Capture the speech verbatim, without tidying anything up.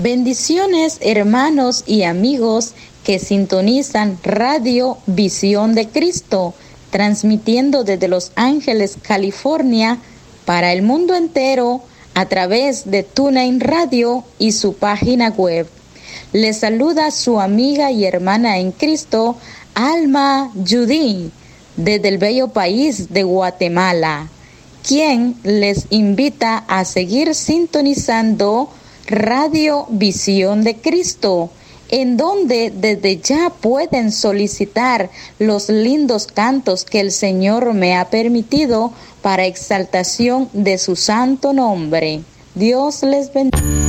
Bendiciones, hermanos y amigos que sintonizan Radio Visión de Cristo, transmitiendo desde Los Ángeles, California, para el mundo entero a través de TuneIn Radio y su página web. Les saluda su amiga y hermana en Cristo, Alma Judy, desde el bello país de Guatemala, quien les invita a seguir sintonizando Radio Visión de Cristo, en donde desde ya pueden solicitar los lindos cantos que el Señor me ha permitido para exaltación de su santo nombre. Dios les bendiga.